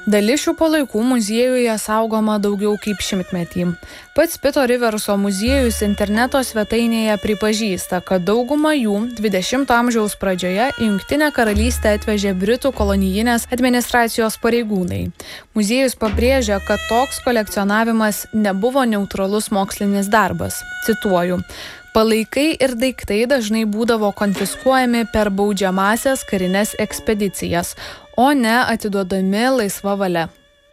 Dalis šių palaikų muziejuje saugoma daugiau kaip 100-metį. Pats Pito Riverso muziejus interneto svetainėje pripažįsta, kad daugumą jų 20 amžiaus pradžioje į Jungtinę karalystę atvežė Britų kolonijinės administracijos pareigūnai. Muziejus pabrėžia, kad toks kolekcionavimas nebuvo neutralus mokslinis darbas. Cituoju: palaikai ir daiktai dažnai būdavo konfiskuojami per baudžiamąsias karines ekspedicijas, o ne atiduodami laisva valia.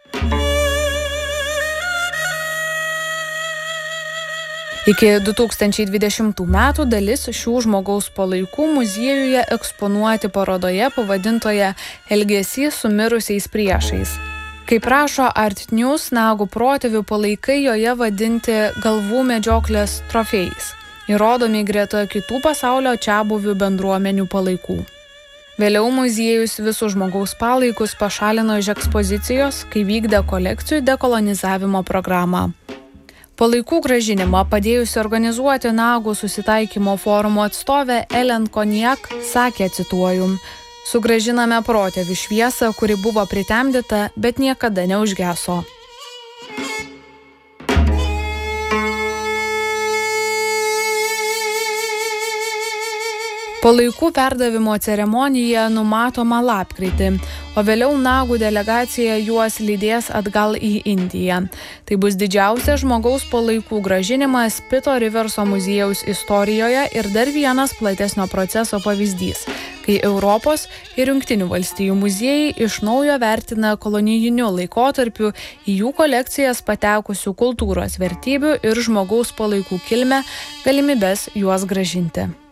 Iki 2020 metų dalis šių žmogaus palaikų muziejuje eksponuoti parodoje pavadintoje Elgesys su mirusiais priešais. Kaip rašo Art News, nagų protėvių palaikai joje vadinti galvų medžioklės trofėjais, įrodomi greta kitų pasaulio čiabuvių bendruomenių palaikų. Vėliau muziejus visus žmogaus palaikus pašalino iš ekspozicijos, kai vykdė kolekcijų dekolonizavimo programą. Palaikų gražinimą padėjusi organizuoti nagų susitaikymo forumo atstovė Ellen Koniak sakė, cituoju: sugrąžiname protėvių šviesą, kuri buvo pritemdyta, bet niekada neužgeso. Palaikų perdavimo ceremonija numatoma lapkritį, o vėliau nagų delegacija juos lydės atgal į Indiją. Tai bus didžiausias žmogaus palaikų grąžinimas Pito Riverso muziejaus istorijoje ir dar vienas platesnio proceso pavyzdys, kai Europos ir Jungtinių valstijų muziejai iš naujo vertina kolonijiniu laikotarpiu į jų kolekcijas patekusių kultūros vertybių ir žmogaus palaikų kilmę galimybes juos grąžinti.